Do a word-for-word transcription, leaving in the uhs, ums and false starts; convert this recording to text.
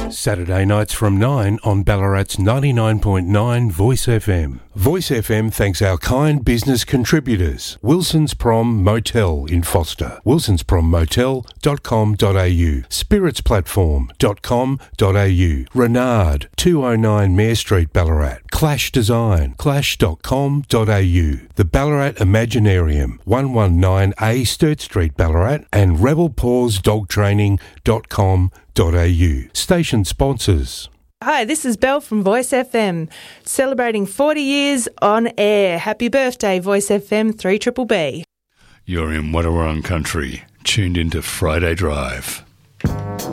Saturday nights from nine on Ballarat's ninety-nine point nine Voice F M. Voice F M thanks our kind business contributors. Wilson's Prom Motel in Foster. wilsons prom motel dot com dot a u. spirits platform dot com dot a u. Renard, two oh nine Mare Street, Ballarat. Clash Design, clash dot com dot a u. The Ballarat Imaginarium, one nineteen A Sturt Street, Ballarat. And rebel paws dog training dot com dot a u. Station sponsors. Hi, this is Belle from Voice F M, celebrating forty years on air. Happy birthday, Voice F M three B B B. You're in Wadawurrung country, tuned into Friday Drive.